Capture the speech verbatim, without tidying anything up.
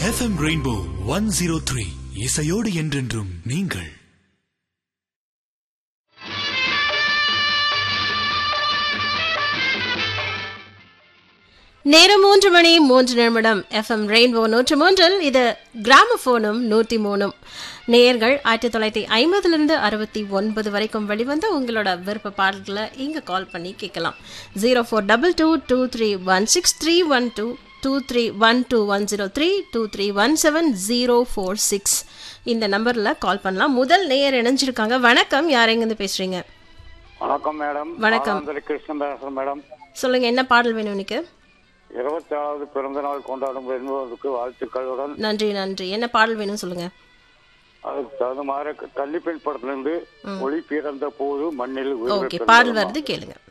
FM rainbow one zero three இசையோடு என்றென்றும் நீங்கள். நேரம் மூன்று மணி மூன்று நிமிடம். எஃப்எம் ரெயின்போ நூற்று மூன்றில் இது கிராமபோனும் நூற்றி மூணும். நேயர்கள் ஆயிரத்தி தொள்ளாயிரத்தி ஐம்பதுலேருந்து அறுபத்தி ஒன்பது வரைக்கும் வெளிவந்த உங்களோட விருப்ப பாடல்களை இங்கே கால் பண்ணி கேட்கலாம். Zero four double two two three one six three one two two three one two one zero three two three one seven zero four six இந்த நம்பரில் கால் பண்ணலாம். முதல் நேயர் இணைஞ்சிருக்காங்க. வணக்கம், யார் எங்கேருந்து பேசுறீங்க? வணக்கம் மேடம். வணக்கம். கிருஷ்ணன் பேசுறேன் மேடம். சொல்லுங்க, என்ன பாடல் வேணும் இன்னைக்கு? இருபத்தி ஆறாவது பிறந்த நாள் கொண்டாடும் என்பதற்கு வாழ்த்துக்களுடன். நன்றி நன்றி. என்ன பாடல் வேணும் சொல்லுங்க. அதுக்கு தகுந்த மாதிரி கள்ளிப்பெண் படத்திலிருந்து ஒளி பிறந்த போது மண்ணில் ஓகே, பாடல் வருது, கேளுங்க.